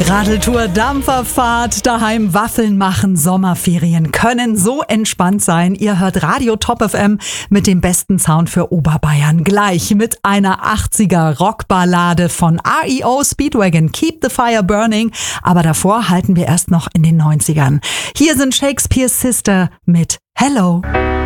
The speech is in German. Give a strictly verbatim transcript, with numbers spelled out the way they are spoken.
Radeltour, Dampferfahrt, daheim Waffeln machen, Sommerferien können so entspannt sein. Ihr hört Radio Top F M mit dem besten Sound für Oberbayern. Gleich mit einer achtziger Rockballade von R E O Speedwagon, Keep the Fire Burning. Aber davor halten wir erst noch in den neunzigern. Hier sind Shakespeare's Sister mit Hello.